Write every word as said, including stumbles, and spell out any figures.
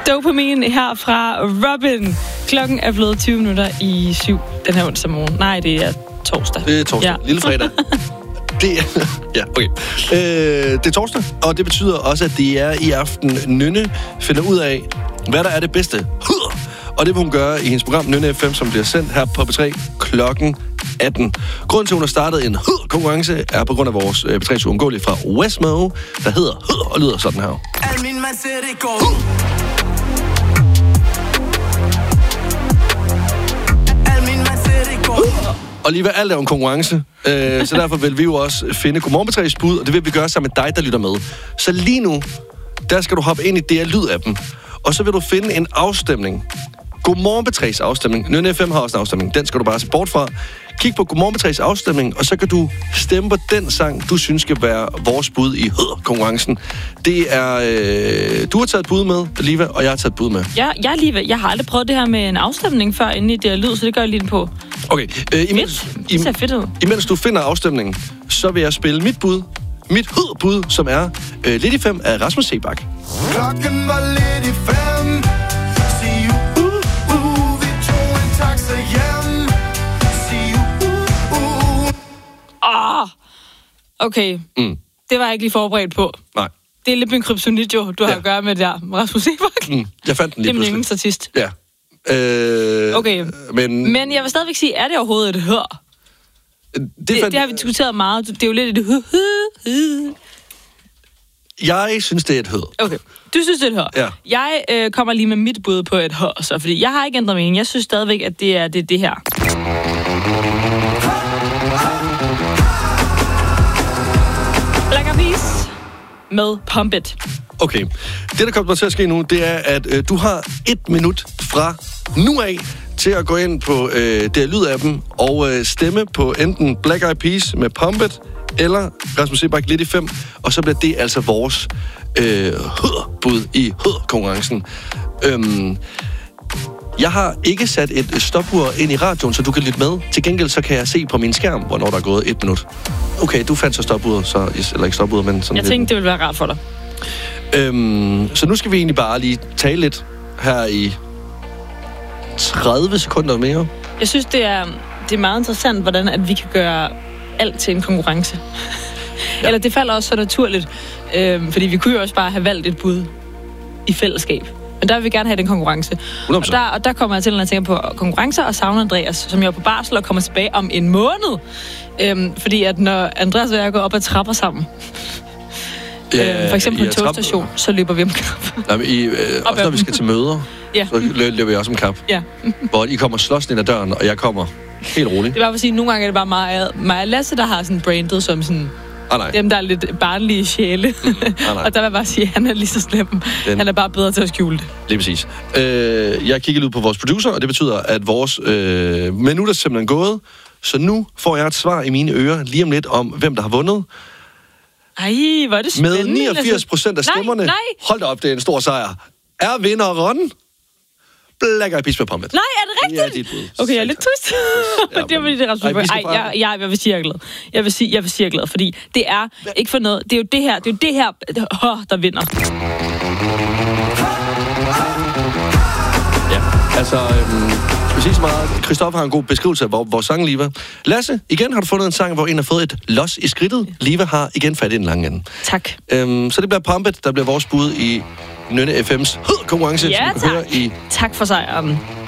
Dopamin her fra Robin. Klokken er blevet tyve minutter i syv den her onsdag morgen. Nej, det er torsdag. Det er torsdag. Ja. Lille fredag. Det er, ja, okay. Øh, det er torsdag, og det betyder også, at det er i aften, Nynne finder ud af, hvad der er det bedste. Og det vil hun gøre i hendes program Nynne F M, som bliver sendt her på P tre klokken atten. Grunden til, at hun har startet en konkurrence, er på grund af vores P tre's uundgåelige fra Westmo, der hedder og lyder sådan her. Al min mand ser det går. Og lige hvad alt er en konkurrence, øh, så derfor vil vi jo også finde Godmorgen P tre's bud, og det vil vi gøre sammen med dig, der lytter med. Så lige nu, der skal du hoppe ind i D R Lyd-appen, og så vil du finde en afstemning. Godmorgen P tre's afstemning. Nynne F M har også en afstemning. Den skal du bare se bort fra. Kig på Godmorgen P tre's afstemning, og så kan du stemme på den sang, du synes skal være vores bud i konkurrencen. Det er... Øh, du har taget bud med, Liva, og jeg har taget bud med. Ja, jeg, Liva, jeg har aldrig prøvet det her med en afstemning før inde i D R Lyd, så det gør jeg lige på. Okay. Øh, imens, det ser fedt ud. Imens du finder afstemningen, så vil jeg spille mit bud. Mit bud, som er øh, lidt i fem af Rasmus Seebach. Klokken var lidt i fem. Sig uh, uh, uh, vi tog en taxa hjem. Sig uh, uh, uh. Ah, okay. Mm. Det var jeg ikke lige forberedt på. Nej. Det er lidt min kryptonit, jo, du har ja. at gøre med der. Rasmus Seebach. Mm. Jeg fandt den lige pludselig. Det er min ingen statist. Ja. Øh, okay. Men, men jeg vil stadigvæk sige, er det overhovedet et hør? Det, det, fandt... det har vi diskuteret meget. Det er jo lidt et hø. Jeg synes, det er et hø. Okay. Du synes, det er et hø. Ja. Jeg øh, kommer lige med mit bud på et hø, så, fordi jeg har ikke ændret mening. Jeg synes stadigvæk, at det er det, det her. Black Eyed Peas med Pump It. Okay. Det, der kommer til at ske nu, det er, at øh, du har et minut fra nu af til at gå ind på øh, D R Lyd-appen og øh, stemme på enten Black Eyed Peas med Pump It, eller Rasmus Seebach lidt i fem, og så bliver det altså vores øh, bud i konkurrencen. Øhm, jeg har ikke sat et stopur ind i radioen, så du kan lytte med. Til gengæld så kan jeg se på min skærm, hvornår der er gået et minut. Okay, du fandt så stopuret, så, eller ikke stopuret, men sådan jeg lidt. tænkte, det ville være rart for dig. Øhm, så nu skal vi egentlig bare lige tale lidt her i tredive sekunder mere. Jeg synes, det er, det er meget interessant, hvordan at vi kan gøre alt til en konkurrence. Ja. Eller det falder også så naturligt, øhm, fordi vi kunne jo også bare have valgt et bud i fællesskab. Men der vil vi gerne have den konkurrence. Og der, og der kommer jeg til, når jeg tænker på konkurrencer og savner Andreas, som jeg er på barsel og kommer tilbage om en måned. Øhm, fordi at når Andreas og jeg går op ad trapper sammen, ja, øhm, for eksempel på en togstation, så løber vi om kap. Nej, men I, øh, også når vi skal til møder, ja. så løber vi også om kap. Ja. Hvor I kommer slås ind ad døren, og jeg kommer helt roligt. Det er bare for at sige, at nogle gange er det bare meget, meget Lasse, der har sådan brandet som sådan... Ah, nej. Dem, der er lidt barnlige sjæle. Mm, ah, og der vil jeg bare sige, at han er lige så slem. Den... Han er bare bedre til at skjule det. Lige præcis. Øh, jeg kiggede ud på vores producer, og det betyder, at vores øh, minutter er simpelthen gået. Så nu får jeg et svar i mine ører lige om lidt om, hvem der har vundet. Ej, hvor er det spændende. Med niogfirs procent af stemmerne. Nej, nej. Hold da op, det er en stor sejr. Er vinderen Black Eyed Peas med Pump It. Nej, er det rigtigt? Ja, det okay, jeg er lidt trist. Ja, det var det, Rasmus. Ej, jeg, jeg, jeg vil sige, jeg er glad. Jeg vil sige, jeg vil sige, jeg er glad, fordi det er ikke for noget. Det er jo det her, det er jo det her, der vinder. Ja, altså, øhm, skal vi sige så meget? Christoffer har en god beskrivelse af vores sang, Liva. Lasse, igen har du fundet en sang, hvor en har fået et los i skridtet. Liva har igen fat i den lange ende. Tak. Øhm, så det bliver Pump It, der bliver vores bud i Nynne F M's konkurrence, ja, som du kan høre i... Tak for sejren.